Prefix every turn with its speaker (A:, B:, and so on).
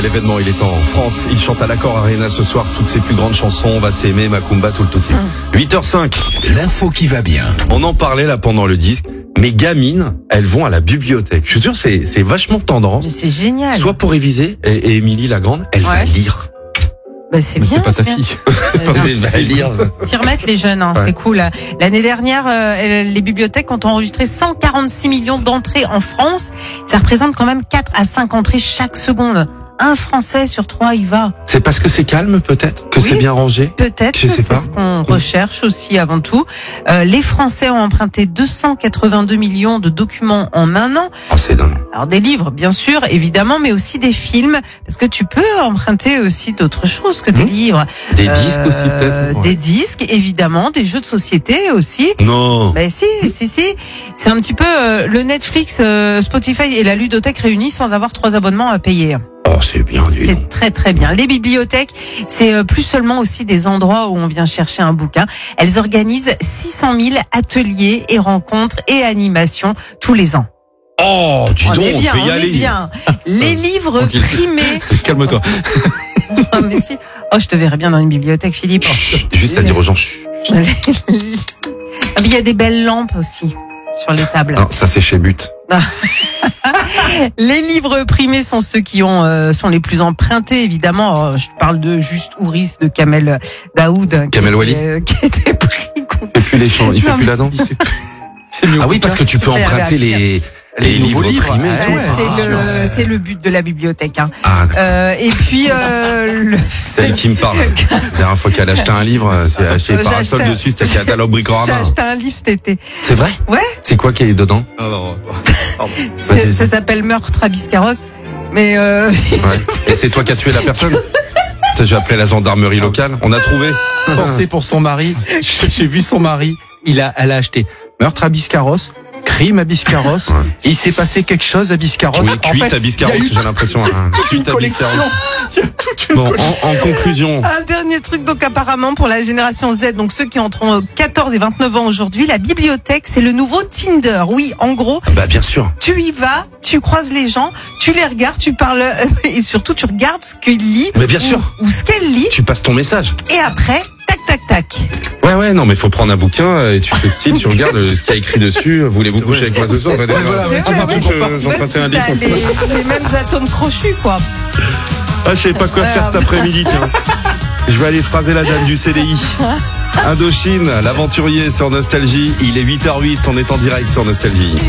A: c'est l'événement, il est en France. Il chante à l'Accor Arena ce soir toutes ses plus grandes chansons. On va s'aimer, Macumba, tout le tout. 8h05.
B: L'info qui va bien.
A: On en parlait là pendant le disque. Mes gamines, elles vont à la bibliothèque. Je suis sûr, c'est vachement tendance.
C: Mais c'est génial.
A: Soit pour réviser, et Émilie la grande, elle va lire.
C: Bah c'est
A: Mais
C: bien.
A: c'est pas ta
C: bien.
A: fille.
C: Elle
A: va lire.
C: S'y remettre les jeunes, hein, c'est cool. L'année dernière, les bibliothèques ont enregistré 146 millions d'entrées en France. Ça représente quand même 4 à 5 entrées chaque seconde. Un Français sur 3 y va.
A: C'est parce que c'est calme peut-être, que c'est bien rangé.
C: Peut-être
A: Je
C: que
A: sais
C: c'est
A: pas.
C: ce qu'on recherche aussi avant tout. Les Français ont emprunté 282 millions de documents en un an.
A: Oh, c'est dingue.
C: Alors des livres, bien sûr, évidemment, mais aussi des films, parce que tu peux emprunter aussi d'autres choses que des livres.
A: Des disques aussi peut-être. Ouais.
C: Des disques, évidemment, des jeux de société aussi.
A: Non.
C: Ben si. C'est un petit peu le Netflix, Spotify et la ludothèque réunis sans avoir 3 abonnements à payer.
A: Oh, c'est bien, dis donc.
C: C'est très très bien. Les bibliothèques, c'est plus seulement aussi des endroits où on vient chercher un bouquin. Elles organisent 600 000 ateliers et rencontres et animations tous les ans.
A: Oh, dis donc,
C: On est bien,
A: je vais y aller.
C: Les livres primés.
A: Calme-toi.
C: Oh, mais si. Oh, je te verrais bien dans une bibliothèque, Philippe.
A: Chut, juste à dire aux gens. Chut.
C: Ah, mais il y a des belles lampes aussi sur les tables.
A: Non, ça c'est chez But.
C: Les livres primés sont ceux qui sont les plus empruntés, évidemment. Alors, je parle de Juste Ouris, de Kamel Daoud.
A: Kamel Wally.
C: Qui était pris.
A: Il fait plus les chants, il fait plus la danse. Ah oui, parce que tu peux emprunter les livres primés. et tout.
C: C'est le but de la bibliothèque. Hein.
A: Ah,
C: Et puis
A: t'as qui me parle. La dernière fois qu'elle a acheté un livre, c'est acheté parasol dessus, c'était chez Catalogue
C: j'ai
A: Bricorama.
C: acheté un livre cet été.
A: C'est vrai?
C: Ouais.
A: C'est quoi qui est dedans?
B: Non.
C: Ça s'appelle Meurtre à Biscarrosse. Mais
A: Ouais. Et c'est toi qui as tué la personne? Putain, j'ai appelé la gendarmerie locale. On a trouvé.
D: Pensé pour son mari. J'ai vu son mari. Elle a acheté meurtre à Biscarrosse, crime à Biscarrosse.
A: Ouais.
D: Et il s'est passé quelque chose à Biscarrosse.
A: Oui, cuite à Biscarrosse,
D: il y a eu
A: j'ai l'impression. Cuite à Biscarrosse.
D: Il y a toute une
A: Bon,
D: collection.
A: en conclusion.
C: un dernier truc, donc apparemment pour la génération Z, donc ceux qui ont 14 et 29 ans aujourd'hui, la bibliothèque, c'est le nouveau Tinder. Oui, en gros,
A: Bah, bien sûr.
C: tu y vas, tu croises les gens, tu les regardes, tu parles et surtout tu regardes ce qu'ils lisent.
A: Mais bien sûr.
C: Ou ce qu'elle lit.
A: Tu passes ton message.
C: Et après, tac, tac, tac.
A: Ouais, non, mais faut prendre un bouquin et tu fais style, tu regardes ce qu'il y a écrit dessus. Voulez-vous coucher avec moi ce soir? J'empruntais un livre.
C: T'as les mêmes atomes crochus, quoi.
A: Ah, je sais pas quoi faire cet après-midi, tiens. Je vais aller phraser la dame du CDI. Indochine, l'aventurier sur Nostalgie. Il est 8h08, on est en direct sur Nostalgie.